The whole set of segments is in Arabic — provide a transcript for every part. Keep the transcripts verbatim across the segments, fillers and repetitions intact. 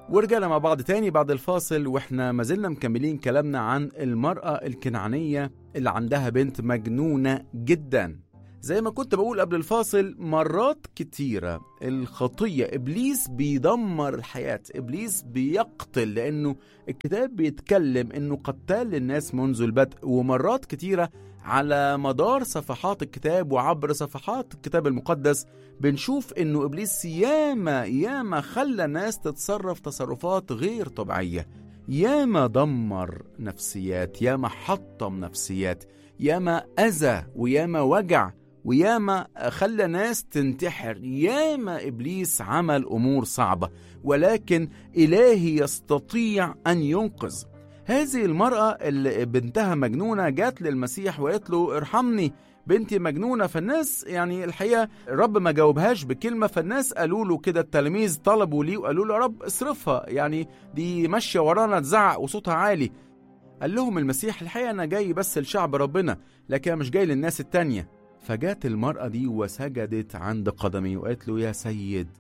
ورجعنا مع بعض تاني بعد الفاصل، واحنا ما زلنا مكملين كلامنا عن المرأة الكنعانية اللي عندها بنت مجنونة جدا. زي ما كنت بقول قبل الفاصل، مرات كتيرة الخطية إبليس بيدمر الحياة، إبليس بيقتل، لأنه الكتاب بيتكلم أنه قتال للناس منذ البدء. ومرات كتيرة على مدار صفحات الكتاب وعبر صفحات الكتاب المقدس بنشوف أنه إبليس ياما ياما خلى ناس تتصرف تصرفات غير طبيعية، ياما دمر نفسيات، ياما حطم نفسيات، ياما أذى وياما وجع، وياما خلى ناس تنتحر. ياما إبليس عمل أمور صعبة، ولكن إلهي يستطيع أن ينقذ. هذه المرأة اللي بنتها مجنونة جات للمسيح وقالت له ارحمني بنتي مجنونة. فالناس يعني الحقيقة الرب ما جاوبهاش بكلمة، فالناس قالوا له كده، التلاميذ طلبوا ليه وقالوا له يا رب اصرفها، يعني دي ماشية ورانا تزعق وصوتها عالي. قال لهم المسيح الحقيقة أنا جاي بس لشعب ربنا، لكن مش جاي للناس التانية. فجات المرأة دي وسجدت عند قدمي وقالت له يا سيد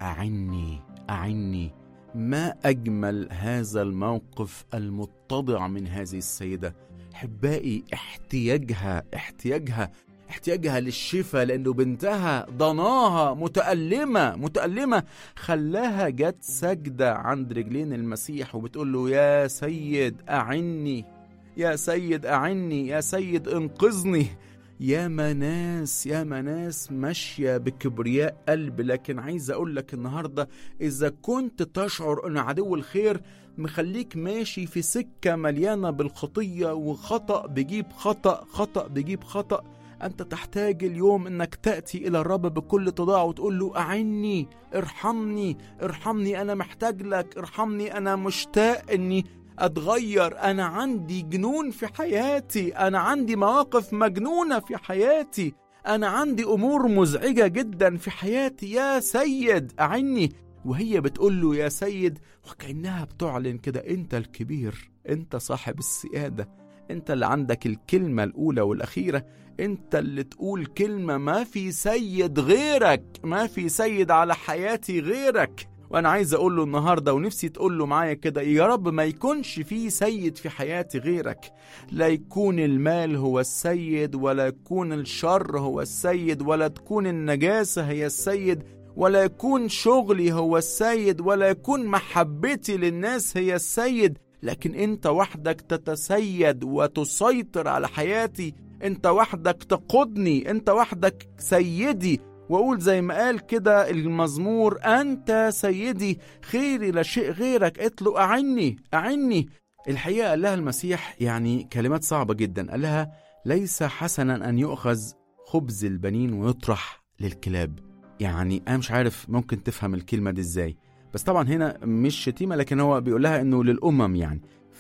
أعني أعني. ما أجمل هذا الموقف المتضع من هذه السيدة. حبائي احتياجها احتياجها احتياجها للشفاء، لأنه بنتها ضناها متألمة متألمة خلاها جت سجدة عند رجلين المسيح وبتقول له يا سيد أعني، يا سيد أعني، يا سيد انقذني. يا مناس يا مناس ماشية بكبرياء قلب. لكن عايز أقول لك النهاردة، إذا كنت تشعر أن عدو الخير مخليك ماشي في سكة مليانة بالخطية وخطأ بيجيب خطأ، خطأ بيجيب خطأ، أنت تحتاج اليوم أنك تأتي إلى الرب بكل تضاع وتقول له أعني، ارحمني ارحمني، أنا محتاج لك، ارحمني، أنا مشتاق أني أتغير، أنا عندي جنون في حياتي، أنا عندي مواقف مجنونة في حياتي، أنا عندي أمور مزعجة جدا في حياتي، يا سيد أعني. وهي بتقول له يا سيد، وكأنها بتعلن كده أنت الكبير، أنت صاحب السيادة، أنت اللي عندك الكلمة الأولى والأخيرة، أنت اللي تقول كلمة، ما في سيد غيرك، ما في سيد على حياتي غيرك. وأنا عايز أقول له النهاردة ونفسي تقول له معايا كده، يا رب ما يكونش في سيد في حياتي غيرك، لا يكون المال هو السيد، ولا يكون الشر هو السيد، ولا تكون النجاسة هي السيد، ولا يكون شغلي هو السيد، ولا يكون محبتي للناس هي السيد، لكن أنت وحدك تتسيد وتسيطر على حياتي، أنت وحدك تقودني، أنت وحدك سيدي. وأقول زي ما قال كده المزمور، أنت سيدي خيري لا شيء غيرك، اطلق أعني أعني. الحقيقة قال لها المسيح يعني كلمات صعبة جدا، قال لها ليس حسنا أن يؤخذ خبز البنين ويطرح للكلاب. يعني أنا مش عارف ممكن تفهم الكلمة دي إزاي، بس طبعا هنا مش شتيمة، لكن هو بيقول لها إنه للأمم يعني.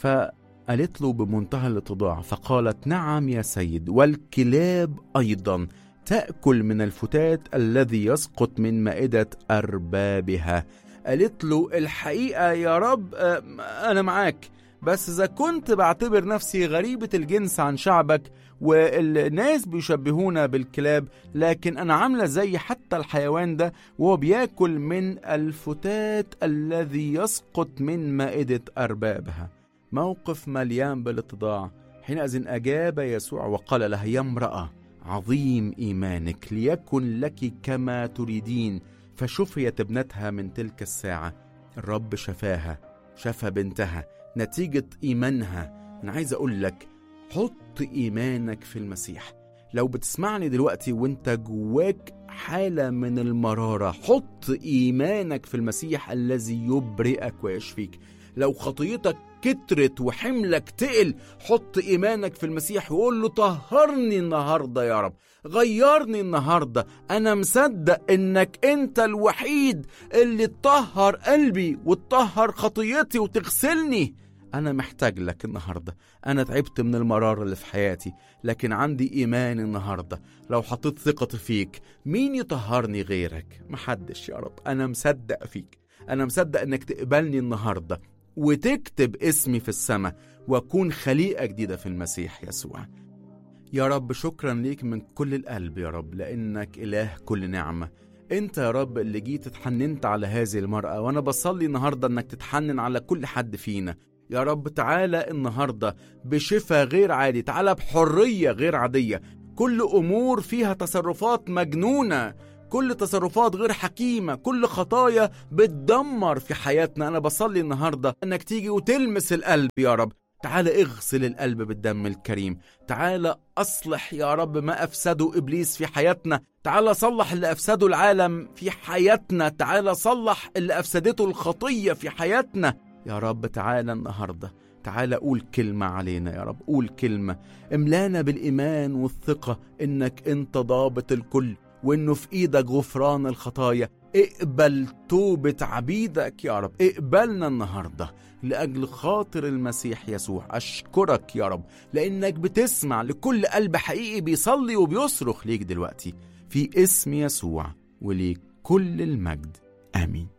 فقالت له بمنتهى الاتضاع، فقالت نعم يا سيد، والكلاب أيضا تأكل من الفتات الذي يسقط من مائدة أربابها. قالت له الحقيقة يا رب أنا معاك، بس إذا كنت بعتبر نفسي غريبة الجنس عن شعبك والناس بيشبهونا بالكلاب، لكن أنا عاملة زي حتى الحيوان ده وهو بيأكل من الفتات الذي يسقط من مائدة أربابها. موقف مليان بالاتضاع. حينئذ أجاب يسوع وقال لها يا امرأة عظيم إيمانك، ليكن لك كما تريدين. فشفيت ابنتها من تلك الساعة. الرب شفاها، شفى بنتها نتيجة إيمانها. أنا عايز أقول لك حط إيمانك في المسيح. لو بتسمعني دلوقتي وانت جواك حالة من المرارة، حط إيمانك في المسيح الذي يبرئك ويشفيك. لو خطيتك كترت وحملك تقل، حط إيمانك في المسيح وقول له طهرني النهاردة يا رب، غيرني النهاردة، أنا مصدق إنك أنت الوحيد اللي تطهر قلبي وتطهر خطيتي وتغسلني. أنا محتاج لك النهاردة، أنا تعبت من المرار اللي في حياتي، لكن عندي إيمان النهاردة. لو حطيت ثقتي فيك، مين يطهرني غيرك؟ محدش يا رب. أنا مصدق فيك، أنا مصدق إنك تقبلني النهاردة وتكتب اسمي في السماء وأكون خليقة جديدة في المسيح يسوع. يا رب شكرا ليك من كل القلب يا رب، لأنك إله كل نعمة، انت يا رب اللي جيت اتحننت على هذه المرأة، وانا بصلي النهاردة انك تتحنن على كل حد فينا. يا رب تعالى النهاردة بشفاء غير عادي، تعالى بحرية غير عادية. كل امور فيها تصرفات مجنونة، كل تصرفات غير حكيمة، كل خطايا بتدمر في حياتنا، انا بصلي النهاردة انك تيجي وتلمس القلب يا رب. تعالى اغسل القلب بالدم الكريم، تعالى أصلح يا رب ما أفسده إبليس في حياتنا، تعالى صلح اللي أفسده العالم في حياتنا، تعالى صلح اللي أفسدته الخطية في حياتنا يا رب. تعالى النهاردة، تعالى قول كلمة علينا يا رب، قول كلمة املانا بالإيمان والثقة إنك أنت ضابط الكل، وإنه في إيدك غفران الخطايا. اقبل توبة عبيدك يا رب، اقبلنا النهاردة لأجل خاطر المسيح يسوع. أشكرك يا رب لأنك بتسمع لكل قلب حقيقي بيصلي وبيصرخ ليك دلوقتي، في اسم يسوع، وليك كل المجد، آمين.